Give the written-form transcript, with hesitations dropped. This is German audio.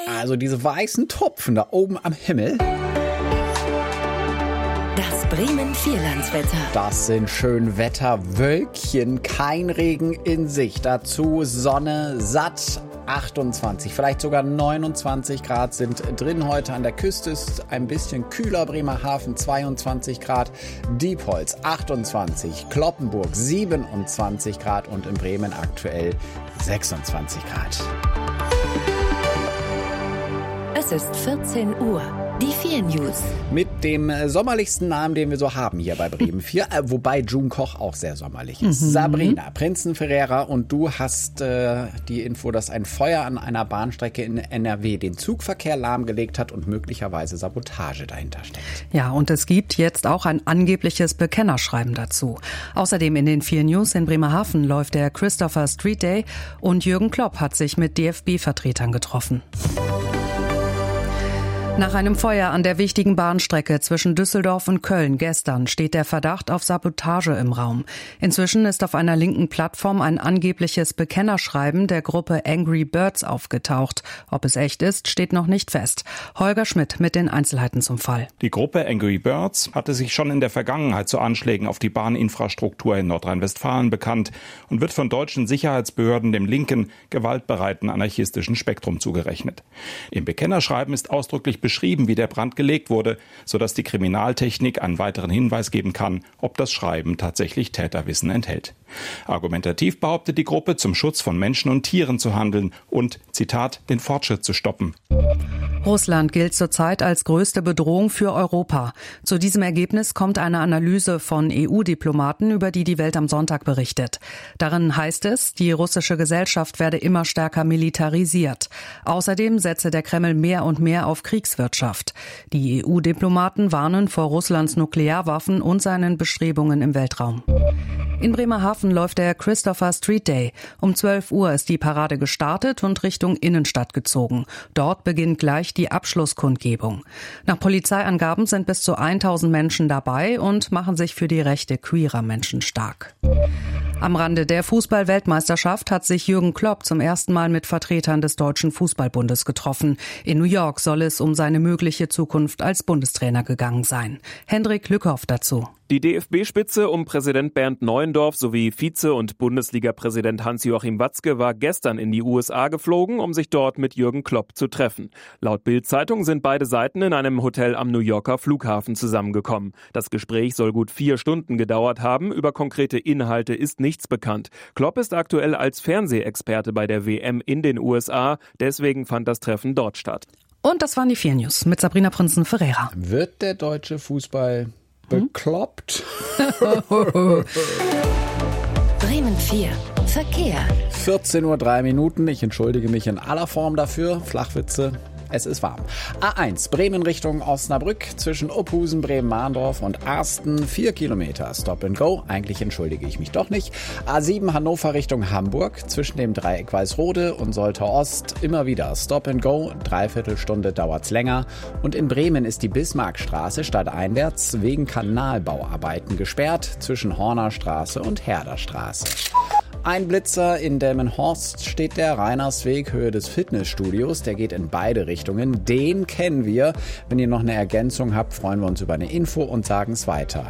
Also diese weißen Tupfen da oben am Himmel. Das Bremen-Vierlandswetter. Das sind Schönwetterwölkchen, kein Regen in Sicht. Dazu Sonne, satt 28, vielleicht sogar 29 Grad sind drin heute. An der Küste ist ein bisschen kühler, Bremerhaven 22 Grad, Diepholz 28, Cloppenburg 27 Grad und in Bremen aktuell 26 Grad. Es ist 14 Uhr. Die 4 News. Mit dem sommerlichsten Namen, den wir so haben hier bei Bremen 4, wobei June Koch auch sehr sommerlich ist. Sabrina Prinzen-Ferreira, und du hast die Info, dass ein Feuer an einer Bahnstrecke in NRW den Zugverkehr lahmgelegt hat und möglicherweise Sabotage dahinter steckt. Ja, und es gibt jetzt auch ein angebliches Bekennerschreiben dazu. Außerdem in den 4 News in Bremerhaven läuft der Christopher Street Day und Jürgen Klopp hat sich mit DFB-Vertretern getroffen. Nach einem Feuer an der wichtigen Bahnstrecke zwischen Düsseldorf und Köln gestern steht der Verdacht auf Sabotage im Raum. Inzwischen ist auf einer linken Plattform ein angebliches Bekennerschreiben der Gruppe Angry Birds aufgetaucht. Ob es echt ist, steht noch nicht fest. Holger Schmidt mit den Einzelheiten zum Fall. Die Gruppe Angry Birds hatte sich schon in der Vergangenheit zu Anschlägen auf die Bahninfrastruktur in Nordrhein-Westfalen bekannt und wird von deutschen Sicherheitsbehörden dem linken, gewaltbereiten anarchistischen Spektrum zugerechnet. Im Bekennerschreiben ist ausdrücklich beschrieben, wie der Brand gelegt wurde, sodass die Kriminaltechnik einen weiteren Hinweis geben kann, ob das Schreiben tatsächlich Täterwissen enthält. Argumentativ behauptet die Gruppe, zum Schutz von Menschen und Tieren zu handeln und, Zitat, den Fortschritt zu stoppen. Russland gilt zurzeit als größte Bedrohung für Europa. Zu diesem Ergebnis kommt eine Analyse von EU-Diplomaten, über die die Welt am Sonntag berichtet. Darin heißt es, die russische Gesellschaft werde immer stärker militarisiert. Außerdem setze der Kreml mehr und mehr auf Kriegswirtschaft. Die EU-Diplomaten warnen vor Russlands Nuklearwaffen und seinen Bestrebungen im Weltraum. In Bremerhaven läuft der Christopher Street Day. Um 12 Uhr ist die Parade gestartet und Richtung Innenstadt gezogen. Dort beginnt gleich die Abschlusskundgebung. Nach Polizeiangaben sind bis zu 1000 Menschen dabei und machen sich für die Rechte queerer Menschen stark. Am Rande der Fußball-Weltmeisterschaft hat sich Jürgen Klopp zum ersten Mal mit Vertretern des Deutschen Fußballbundes getroffen. In New York soll es um seine mögliche Zukunft als Bundestrainer gegangen sein. Hendrik Lückhoff dazu. Die DFB-Spitze um Präsident Bernd Neuendorf sowie Vize- und Bundesliga-Präsident Hans-Joachim Watzke war gestern in die USA geflogen, um sich dort mit Jürgen Klopp zu treffen. Laut Bild-Zeitung sind beide Seiten in einem Hotel am New Yorker Flughafen zusammengekommen. Das Gespräch soll gut 4 Stunden gedauert haben. Über konkrete Inhalte ist nichts bekannt. Klopp ist aktuell als Fernsehexperte bei der WM in den USA. Deswegen fand das Treffen dort statt. Und das waren die 4 News mit Sabrina Prinzen-Ferreira. Wird der deutsche Fußball bekloppt? Bremen 4. Verkehr. 14:03 Uhr. Ich entschuldige mich in aller Form dafür. Flachwitze. Es ist warm. A1 Bremen Richtung Osnabrück zwischen Ophusen, Bremen-Mahndorf und Arsten 4 Kilometer Stop and Go. Eigentlich entschuldige ich mich doch nicht. A7 Hannover Richtung Hamburg zwischen dem Dreieck Weißrode und Soltau Ost immer wieder Stop and Go. 3/4 Stunde dauert's länger. Und in Bremen ist die Bismarckstraße stadteinwärts wegen Kanalbauarbeiten gesperrt zwischen Hornerstraße und Herderstraße. Ein Blitzer in Delmenhorst steht der Rainersweg, Höhe des Fitnessstudios. Der geht in beide Richtungen. Den kennen wir. Wenn ihr noch eine Ergänzung habt, freuen wir uns über eine Info und sagen es weiter.